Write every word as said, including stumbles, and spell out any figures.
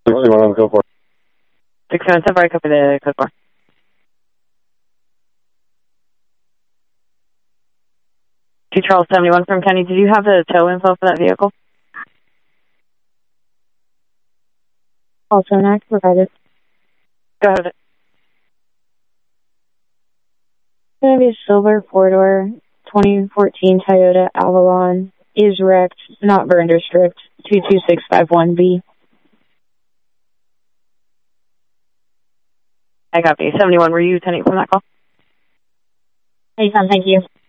seventy-one on the code four. six seven seven, copy the code four. Two Charles seventy-one from Kenny, did you have the tow info for that vehicle? Also, not provided. Go ahead. It's going to be a silver four-door twenty fourteen Toyota Avalon. Is wrecked, not burned or stripped. two two six five one B. I copy. seventy-one, were you attending from that call? Hey, Tom, thank you.